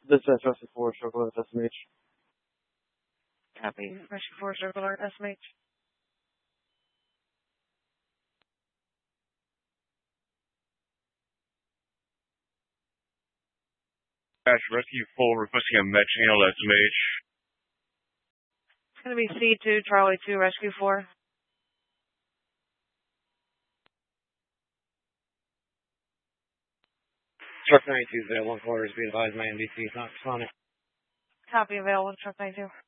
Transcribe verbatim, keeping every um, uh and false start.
This is Rescue four, Circle Alert S M H. Copy. Rescue four, Circle Alert S M H. Dash Rescue four requesting a med channel S M H. It's going to be C two, Charlie two, Rescue four. Truck ninety-two is available in quarters. Be advised, my N B C is not responding. Copy, available, Truck ninety-two.